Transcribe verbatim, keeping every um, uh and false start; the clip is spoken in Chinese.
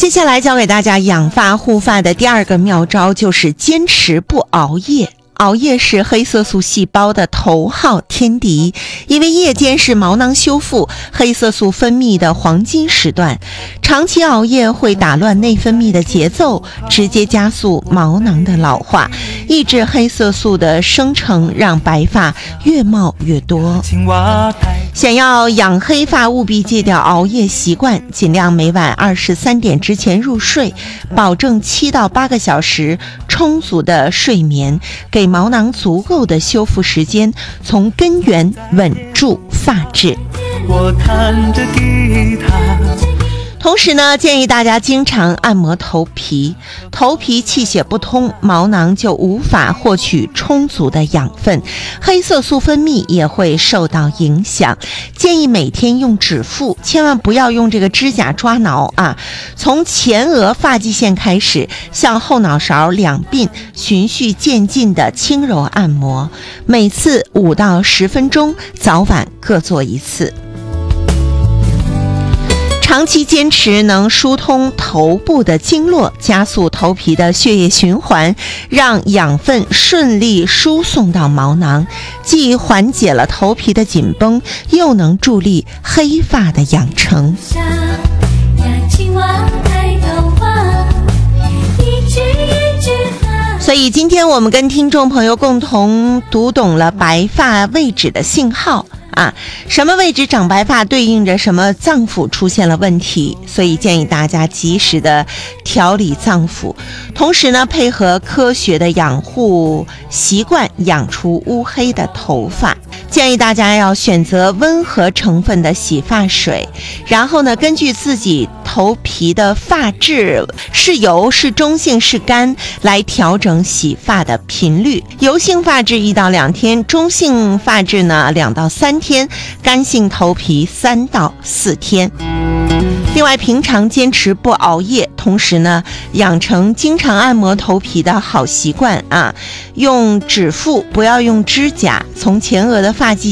接下来教给大家养发护发的第二个妙招，就是坚持不熬夜。熬夜是黑色素细胞的头号天敌，因为夜间是毛囊修复、黑色素分泌的黄金时段，长期熬夜会打乱内分泌的节奏，直接加速毛囊的老化，抑制黑色素的生成，让白发越冒越多。想要养黑发，务必戒掉熬夜习惯，尽量每晚二十三点之前入睡，保证七到八个小时充足的睡眠，给毛囊足够的修复时间，从根源稳住发质。我弹着吉他。同时呢，建议大家经常按摩头皮，头皮气血不通，毛囊就无法获取充足的养分，黑色素分泌也会受到影响。建议每天用指腹，千万不要用这个指甲抓挠啊！从前额发际线开始，向后脑勺两鬓循序渐进的轻柔按摩，每次五到十分钟，早晚各做一次。长期坚持能疏通头部的经络，加速头皮的血液循环，让养分顺利输送到毛囊，既缓解了头皮的紧绷，又能助力黑发的养成。所以今天我们跟听众朋友共同读懂了白发位置的信号啊，什么位置长白发对应着什么脏腑出现了问题，所以建议大家及时的调理脏腑，同时呢配合科学的养护习惯，养出乌黑的头发。建议大家要选择温和成分的洗发水，然后呢根据自己头皮的发质是油是中性是干来调整洗发的频率，油性发质一到两天，中性发质呢两到三天，干性头皮三到四天。另外，平常坚持不熬夜，同时呢养成经常按摩头皮的好习惯啊，用指腹不要用指甲，从前额的发际